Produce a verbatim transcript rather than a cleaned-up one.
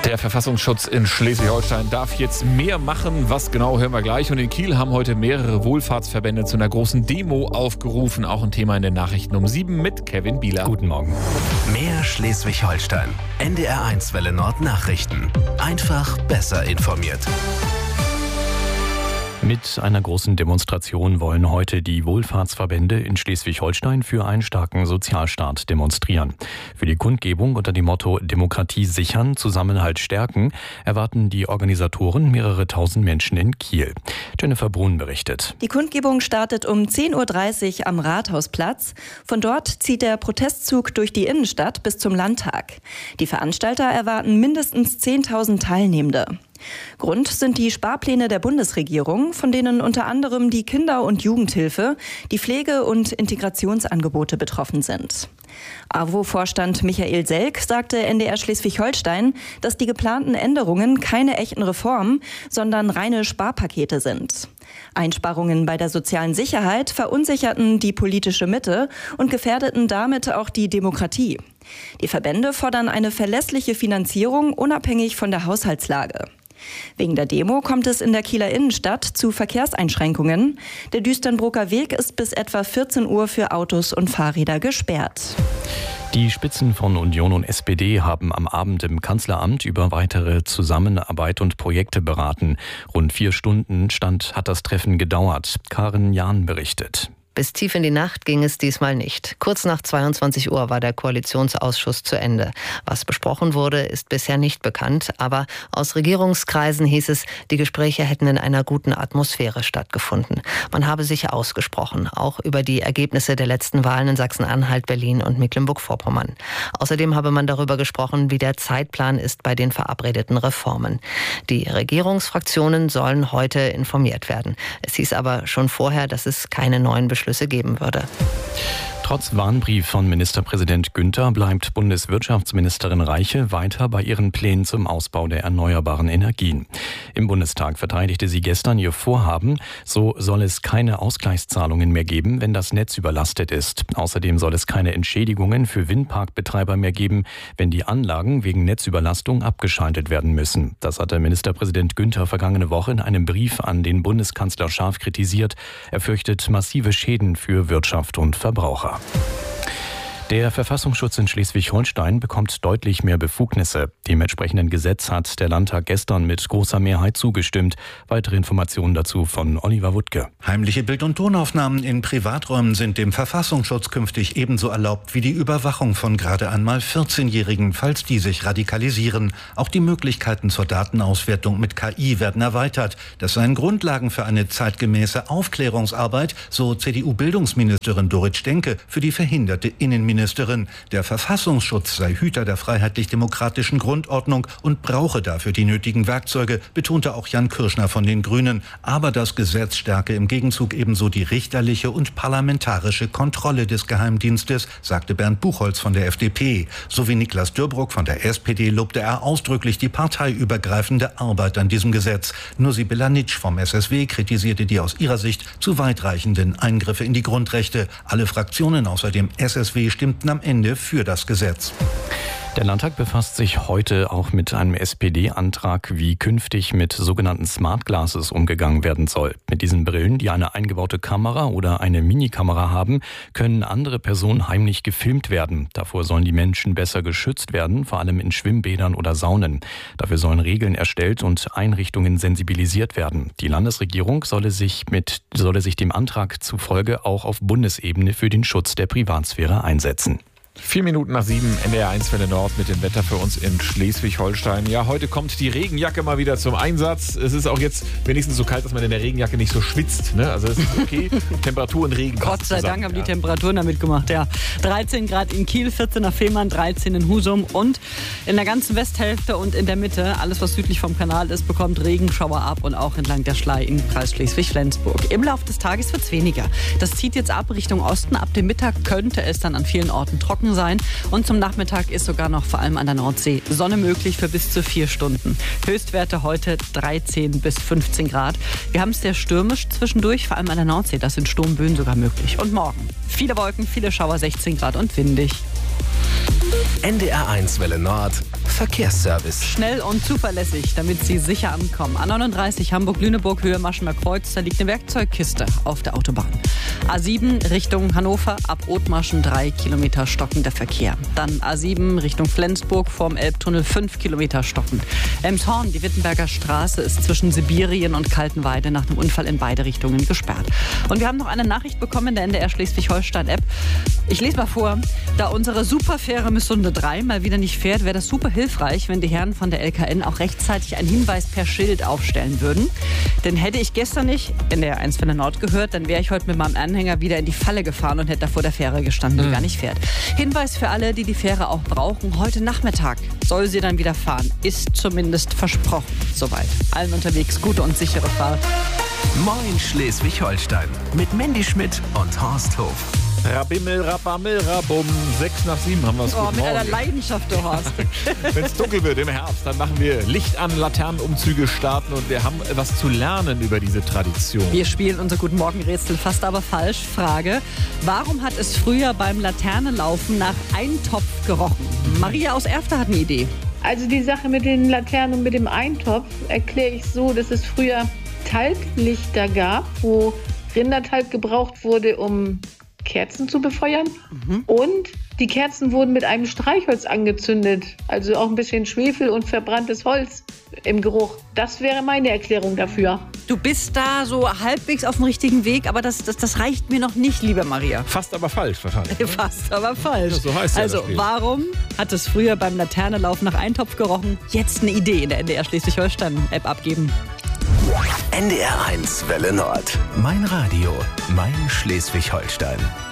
Der Verfassungsschutz in Schleswig-Holstein darf jetzt mehr machen. Was genau, hören wir gleich. Und in Kiel haben heute mehrere Wohlfahrtsverbände zu einer großen Demo aufgerufen. Auch ein Thema in den Nachrichten um sieben mit Kevin Bieler. Guten Morgen. Mehr Schleswig-Holstein. N D R eins Welle Nord Nachrichten. Einfach besser informiert. Mit einer großen Demonstration wollen heute die Wohlfahrtsverbände in Schleswig-Holstein für einen starken Sozialstaat demonstrieren. Für die Kundgebung unter dem Motto Demokratie sichern, Zusammenhalt stärken erwarten die Organisatoren mehrere tausend Menschen in Kiel. Jennifer Brun berichtet. Die Kundgebung startet um zehn Uhr dreißig am Rathausplatz. Von dort zieht der Protestzug durch die Innenstadt bis zum Landtag. Die Veranstalter erwarten mindestens zehntausend Teilnehmende. Grund sind die Sparpläne der Bundesregierung, von denen unter anderem die Kinder- und Jugendhilfe, die Pflege- und Integrationsangebote betroffen sind. A W O-Vorstand Michael Selk sagte N D R Schleswig-Holstein, dass die geplanten Änderungen keine echten Reformen, sondern reine Sparpakete sind. Einsparungen bei der sozialen Sicherheit verunsicherten die politische Mitte und gefährdeten damit auch die Demokratie. Die Verbände fordern eine verlässliche Finanzierung unabhängig von der Haushaltslage. Wegen der Demo kommt es in der Kieler Innenstadt zu Verkehrseinschränkungen. Der Düsternbroker Weg ist bis etwa vierzehn Uhr für Autos und Fahrräder gesperrt. Die Spitzen von Union und S P D haben am Abend im Kanzleramt über weitere Zusammenarbeit und Projekte beraten. Rund vier Stunden stand hat das Treffen gedauert. Karin Jahn berichtet. Bis tief in die Nacht ging es diesmal nicht. Kurz nach zweiundzwanzig Uhr war der Koalitionsausschuss zu Ende. Was besprochen wurde, ist bisher nicht bekannt. Aber aus Regierungskreisen hieß es, die Gespräche hätten in einer guten Atmosphäre stattgefunden. Man habe sich ausgesprochen, auch über die Ergebnisse der letzten Wahlen in Sachsen-Anhalt, Berlin und Mecklenburg-Vorpommern. Außerdem habe man darüber gesprochen, wie der Zeitplan ist bei den verabredeten Reformen. Die Regierungsfraktionen sollen heute informiert werden. Es hieß aber schon vorher, dass es keine neuen Beschlüsse geben würde. Trotz Warnbrief von Ministerpräsident Günther bleibt Bundeswirtschaftsministerin Reiche weiter bei ihren Plänen zum Ausbau der erneuerbaren Energien. Im Bundestag verteidigte sie gestern ihr Vorhaben, so soll es keine Ausgleichszahlungen mehr geben, wenn das Netz überlastet ist. Außerdem soll es keine Entschädigungen für Windparkbetreiber mehr geben, wenn die Anlagen wegen Netzüberlastung abgeschaltet werden müssen. Das hatte Ministerpräsident Günther vergangene Woche in einem Brief an den Bundeskanzler scharf kritisiert. Er fürchtet massive Schäden für Wirtschaft und Verbraucher. Der Verfassungsschutz in Schleswig-Holstein bekommt deutlich mehr Befugnisse. Dem entsprechenden Gesetz hat der Landtag gestern mit großer Mehrheit zugestimmt. Weitere Informationen dazu von Oliver Wuttke. Heimliche Bild- und Tonaufnahmen in Privaträumen sind dem Verfassungsschutz künftig ebenso erlaubt wie die Überwachung von gerade einmal vierzehnjährigen, falls die sich radikalisieren. Auch die Möglichkeiten zur Datenauswertung mit K I werden erweitert. Das seien Grundlagen für eine zeitgemäße Aufklärungsarbeit, so C D U-Bildungsministerin Dorit Stenke für die verhinderte Innenministerin. Der Verfassungsschutz sei Hüter der freiheitlich-demokratischen Grundordnung und brauche dafür die nötigen Werkzeuge, betonte auch Jan Kirschner von den Grünen. Aber das Gesetz stärke im Gegenzug ebenso die richterliche und parlamentarische Kontrolle des Geheimdienstes, sagte Bernd Buchholz von der F D P. Sowie Niklas Dörbruck von der S P D lobte er ausdrücklich die parteiübergreifende Arbeit an diesem Gesetz. Nur Sibylla Nitsch vom S S W kritisierte die aus ihrer Sicht zu weitreichenden Eingriffe in die Grundrechte. Alle Fraktionen außer dem S S W stimmten am Ende für das Gesetz. Der Landtag befasst sich heute auch mit einem S P D-Antrag, wie künftig mit sogenannten Smart Glasses umgegangen werden soll. Mit diesen Brillen, die eine eingebaute Kamera oder eine Minikamera haben, können andere Personen heimlich gefilmt werden. Davor sollen die Menschen besser geschützt werden, vor allem in Schwimmbädern oder Saunen. Dafür sollen Regeln erstellt und Einrichtungen sensibilisiert werden. Die Landesregierung solle sich, mit, solle sich dem Antrag zufolge auch auf Bundesebene für den Schutz der Privatsphäre einsetzen. Vier Minuten nach sieben, N D R eins Welle Nord mit dem Wetter für uns in Schleswig-Holstein. Ja, heute kommt die Regenjacke mal wieder zum Einsatz. Es ist auch jetzt wenigstens so kalt, dass man in der Regenjacke nicht so schwitzt. Ne? Also es ist okay. Temperatur und Regen. Gott sei zusammen. Dank haben ja. die Temperaturen damit gemacht, ja. dreizehn Grad in Kiel, vierzehn nach Fehmarn, dreizehn in Husum und in der ganzen Westhälfte und in der Mitte, alles was südlich vom Kanal ist, bekommt Regenschauer ab und auch entlang der Schlei im Kreis Schleswig-Flensburg. Im Laufe des Tages wird es weniger. Das zieht jetzt ab Richtung Osten. Ab dem Mittag könnte es dann an vielen Orten trocken sein. Und zum Nachmittag ist sogar noch vor allem an der Nordsee Sonne möglich für bis zu vier Stunden. Höchstwerte heute dreizehn bis fünfzehn Grad. Wir haben es sehr stürmisch zwischendurch, vor allem an der Nordsee. Das sind Sturmböen sogar möglich. Und morgen viele Wolken, viele Schauer, sechzehn Grad und windig. N D R eins Welle Nord Verkehrsservice. Schnell und zuverlässig, damit Sie sicher ankommen. A neununddreißig Hamburg-Lüneburg, Höhe Maschener Kreuz, da liegt eine Werkzeugkiste auf der Autobahn. A sieben Richtung Hannover, ab Othmarschen drei Kilometer stockender Verkehr. Dann A sieben Richtung Flensburg, vorm Elbtunnel fünf Kilometer stockend. Elmshorn, die Wittenberger Straße, ist zwischen Sibirien und Kaltenweide nach einem Unfall in beide Richtungen gesperrt. Und wir haben noch eine Nachricht bekommen in der N D R Schleswig-Holstein-App. Ich lese mal vor. Da unsere Superfähre Missunde drei mal wieder nicht fährt, wäre das super hilfreich, wenn die Herren von der L K N auch rechtzeitig einen Hinweis per Schild aufstellen würden. Denn hätte ich gestern nicht in der eins Welle Nord gehört, dann wäre ich heute mit meinem Anhänger wieder in die Falle gefahren und hätte da vor der Fähre gestanden, die mhm. gar nicht fährt. Hinweis für alle, die die Fähre auch brauchen. Heute Nachmittag soll sie dann wieder fahren. Ist zumindest versprochen. Soweit. Allen unterwegs gute und sichere Fahrt. Moin Schleswig-Holstein mit Mandy Schmidt und Horst Hof. Rabimmel, rabammel, rabum. Sechs nach sieben haben wir es. Oh, mit einer Leidenschaft, du Horst. Wenn es dunkel wird im Herbst, dann machen wir Licht an, Laternenumzüge starten und wir haben was zu lernen über diese Tradition. Wir spielen unser Guten Morgen-Rätsel fast aber falsch. Frage, warum hat es früher beim Laternenlaufen nach Eintopf gerochen? Maria aus Erfter hat eine Idee. Also die Sache mit den Laternen und mit dem Eintopf erkläre ich so, dass es früher Talglichter gab, wo Rindertalg gebraucht wurde, um Kerzen zu befeuern. Mhm. Und die Kerzen wurden mit einem Streichholz angezündet. Also auch ein bisschen Schwefel und verbranntes Holz im Geruch. Das wäre meine Erklärung dafür. Du bist da so halbwegs auf dem richtigen Weg, aber das, das, das reicht mir noch nicht, liebe Maria. Fast aber falsch wahrscheinlich. Fast aber falsch. Ja, so heißt ja also das Spiel. Warum hat es früher beim Laternenlauf nach Eintopf gerochen? Jetzt eine Idee in der N D R Schleswig-Holstein-App abgeben. N D R eins Welle Nord. Mein Radio, mein Schleswig-Holstein.